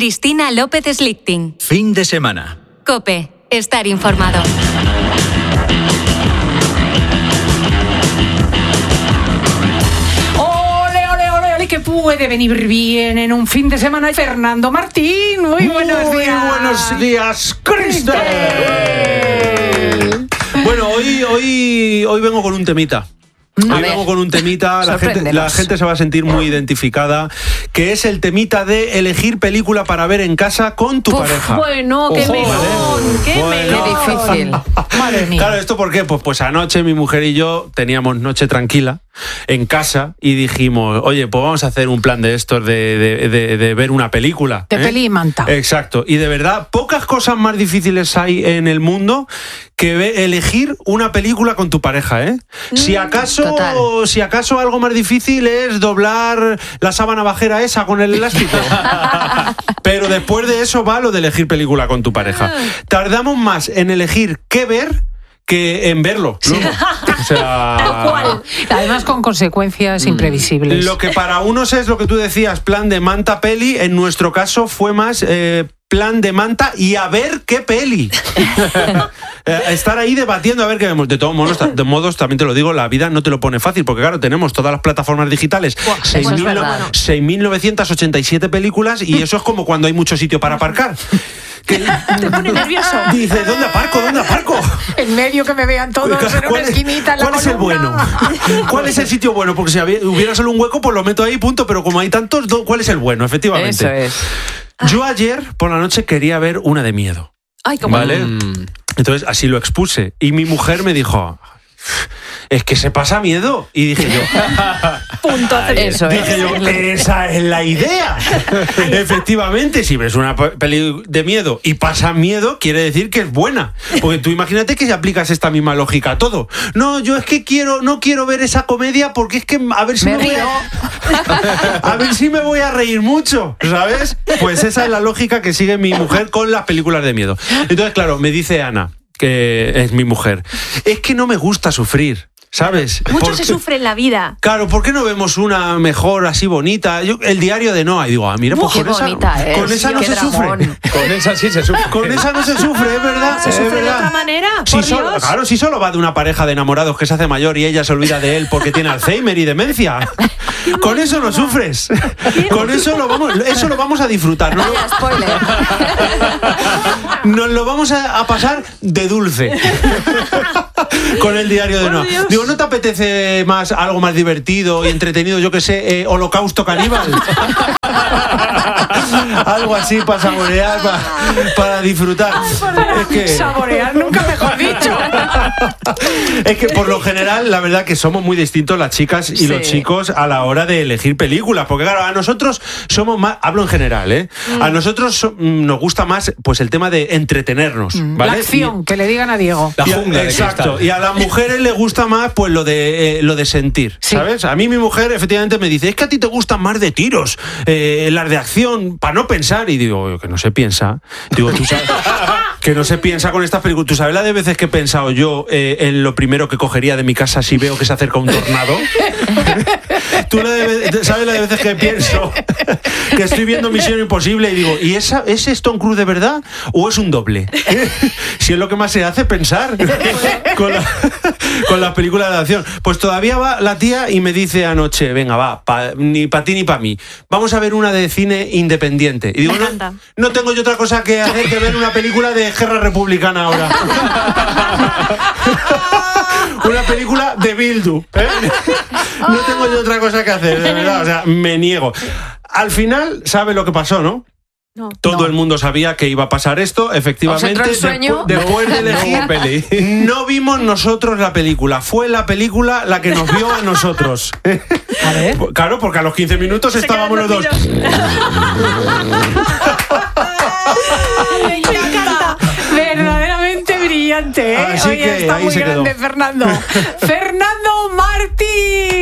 Cristina López Slichting. Fin de semana. COPE. Estar informado. Que puede venir bien en un fin de semana. Fernando Martín, muy buenos días. Muy buenos días, Cristel. Bueno, hoy vengo con un temita. La gente se va a sentir muy identificada, que es el temita de elegir película para ver en casa con tu pareja. Bueno, qué melón, qué difícil. Madre mía. Claro, ¿esto por qué? Pues anoche mi mujer y yo teníamos noche tranquila en casa y dijimos, oye, pues vamos a hacer un plan de estos de ver una película. De peli y manta. Exacto. Y de verdad, pocas cosas más difíciles hay en el mundo que elegir una película con tu pareja, ¿eh? Si acaso algo más difícil es doblar la sábana bajera esa con el elástico. Pero después de eso va lo de elegir película con tu pareja. Tardamos más en elegir qué ver que en verlo. Sí. O sea, tal cual. Además con consecuencias imprevisibles. Lo que para unos es lo que tú decías, plan de manta peli, en nuestro caso fue más plan de manta y a ver qué peli. Estar ahí debatiendo a ver qué vemos. De todos modos, también te lo digo, la vida no te lo pone fácil, porque claro, tenemos todas las plataformas digitales, 6.987 películas, y eso es como cuando hay mucho sitio para aparcar. Que te pone nervioso. Dice, ¿dónde aparco? En medio que me vean todos en una esquinita en la ¿Cuál es el bueno? ¿Cuál es el sitio bueno? Porque si hubiera solo un hueco, pues lo meto ahí, punto. Pero como hay tantos, ¿cuál es el bueno? Efectivamente. Eso es. Yo ayer por la noche quería ver una de miedo. Ay, ¿cómo? ¿Vale? Entonces así lo expuse. Y mi mujer me dijo, es que se pasa miedo. Y dije yo, Eso dije yo, esa es la idea. Efectivamente, si ves una peli de miedo y pasa miedo, quiere decir que es buena. Porque tú imagínate que si aplicas esta misma lógica a todo. No, yo es que no quiero ver esa comedia porque es que a ver si me voy a reír mucho, ¿sabes? Pues esa es la lógica que sigue mi mujer con las películas de miedo. Entonces, claro, me dice Ana, que es mi mujer, es que no me gusta sufrir, ¿sabes? Mucho se sufre en la vida. Claro, ¿por qué no vemos una mejor así bonita? El diario de Noah, y digo, mira, pues con esa no se sufre. Con esa sí se sufre. Con esa no se sufre, es verdad. ¿Se sufre de otra manera? Claro, si solo va de una pareja de enamorados que se hace mayor y ella se olvida de él porque tiene Alzheimer y demencia. Con eso no sufres. Con eso lo vamos a disfrutar, ¿no? Spoiler. Nos lo vamos a pasar de dulce. Con el diario de Noah. Digo, ¿no te apetece algo más divertido y entretenido, yo que sé, Holocausto Caníbal? Algo así para saborear, para disfrutar. Saborear, nunca mejor dicho. Es que por lo general, la verdad que somos muy distintos las chicas y los chicos a la hora de elegir películas. Porque claro, a nosotros somos más, hablo en general, ¿eh? A nosotros nos gusta más pues el tema de entretenernos, ¿vale? La acción, que le digan a Diego. La jungla de exacto. cristal. Y a las mujeres les gusta más pues lo de sentir, ¿sabes? A mí mi mujer efectivamente me dice, es que a ti te gustan más de tiros, las de acción, para no pensar. Y digo, que no se piensa. Digo, tú sabes que no se piensa con estas películas. ¿Tú sabes la de veces que he pensado yo en lo primero que cogería de mi casa si veo que se acerca un tornado? ¿Tú sabes la de veces que pienso que estoy viendo Misión Imposible y digo, ¿y ese Tom Cruise de verdad o es un doble? Si es lo que más se hace pensar con las películas de acción. Pues todavía va la tía y me dice anoche, venga, va, ni para ti ni para mí, vamos a ver una de cine independiente. Y digo, no tengo yo otra cosa que hacer que ver una película de guerra republicana ahora. Una película de Bildu, ¿eh? No tengo yo otra cosa que hacer, de verdad, o sea, me niego. Al final, ¿sabe lo que pasó, no? No. Todo el mundo sabía que iba a pasar esto, efectivamente. ¿Os entró el sueño? Después de elegir, no vimos nosotros la película, fue la película la que nos vio a nosotros. A ver. Claro, porque a los 15 minutos estábamos los dos. Me encanta. Verdaderamente brillante, ¿eh? Así Oye, que está ahí muy se quedó. grande, Fernando. Fernando Martín.